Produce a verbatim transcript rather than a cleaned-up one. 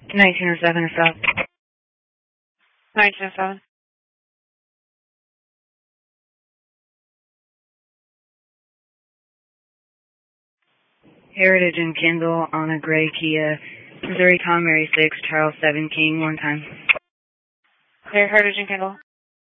nineteen oh seven or stop. nineteen oh seven. Heritage and Kendall on a gray Kia. Missouri Tom Mary six, Charles seven King, one time. Okay, Heritage and Kendall.